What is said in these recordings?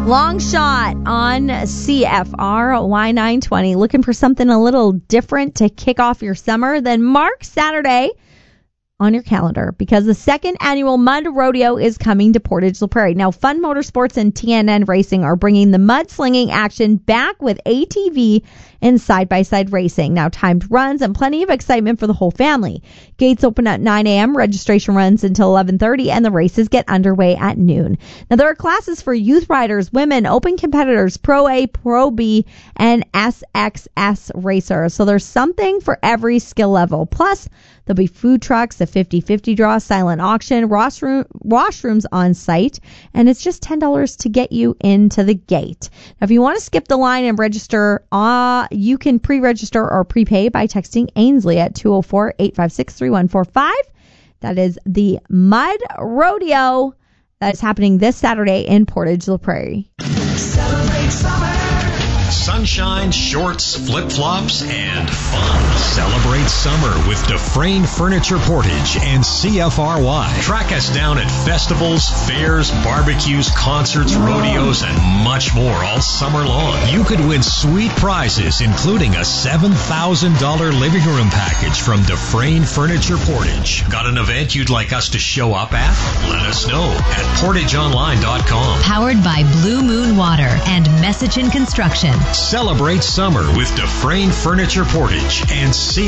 Long Shot on CFR Y920. Looking for something a little different to kick off your summer? Then mark Saturday on your calendar, because the second annual Mud Rodeo is coming to Portage La Prairie. Now, Fun Motorsports and TNN Racing are bringing the mudslinging action back with ATV and side-by-side racing. Now, timed runs and plenty of excitement for the whole family. Gates open at 9 a.m., registration runs until 11:30, and the races get underway at noon. Now, there are classes for youth riders, women, open competitors, Pro A, Pro B, and SXS racers. So there's something for every skill level. Plus, there'll be food trucks, a 50-50 draw, silent auction, washrooms on site, and it's just $10 to get you into the gate. Now, if you want to skip the line and register, you can pre-register or prepay by texting Ainsley at 204-856-3145. That is the Mud Rodeo that is happening this Saturday in Portage La Prairie. Celebrate summer. Sunshine, shorts, flip-flops, and fun. Celebrate summer with Dufresne Furniture Portage and CFRY. Track us down at festivals, fairs, barbecues, concerts, rodeos, and much more all summer long. You could win sweet prizes, including a $7,000 living room package from Dufresne Furniture Portage. Got an event you'd like us to show up at? Let us know at portageonline.com. Powered by Blue Moon Water and Messaging Construction. Celebrate summer with Dufresne Furniture Portage and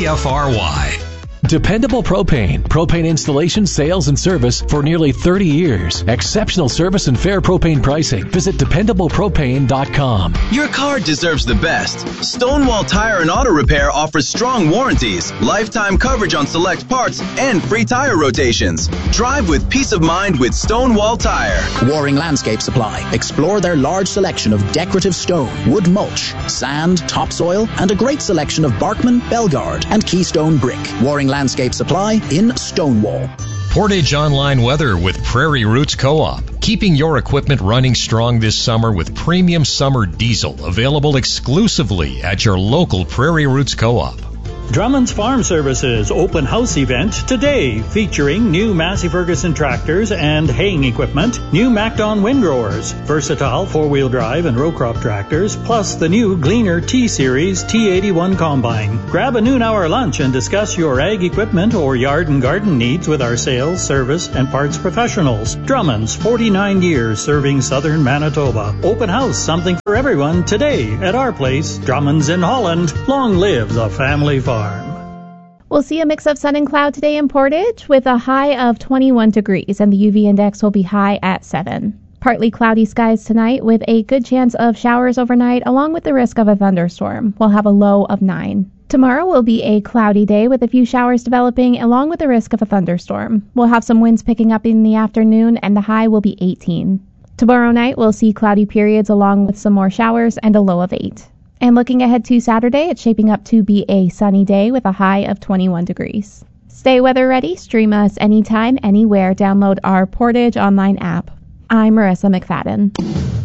CFRY. Dependable Propane. Propane installation, sales, and service for nearly 30 years. Exceptional service and fair propane pricing. Visit dependablepropane.com. Your car deserves the best. Stonewall Tire and Auto Repair offers strong warranties, lifetime coverage on select parts, and free tire rotations. Drive with peace of mind with Stonewall Tire. Waring Landscape Supply. Explore their large selection of decorative stone, wood mulch, sand, topsoil, and a great selection of Barkman, Belgard, and Keystone brick. Waring Landscape Supply in Stonewall. Portage Online weather with Prairie Roots Co-op. Keeping your equipment running strong this summer with premium summer diesel available exclusively at your local Prairie Roots Co-op. Drummond's Farm Services open house event today, featuring new Massey Ferguson tractors and haying equipment, new MacDon windrowers, versatile four-wheel drive and row crop tractors, plus the new Gleaner T-Series T81 combine. Grab a noon-hour lunch and discuss your ag equipment or yard and garden needs with our sales, service, and parts professionals. Drummond's, 49 years serving southern Manitoba. Open house, something for everyone, today at our place, Drummond's in Holland. Long live the family farm. We'll see a mix of sun and cloud today in Portage with a high of 21 degrees, and the UV index will be high at 7. Partly cloudy skies tonight with a good chance of showers overnight, along with the risk of a thunderstorm. We'll have a low of 9. Tomorrow will be a cloudy day with a few showers developing, along with the risk of a thunderstorm. We'll have some winds picking up in the afternoon, and the high will be 18. Tomorrow night, we'll see cloudy periods along with some more showers and a low of 8. And looking ahead to Saturday, it's shaping up to be a sunny day with a high of 21 degrees. Stay weather ready. Stream us anytime, anywhere. Download our Portage Online app. I'm Marissa McFadden.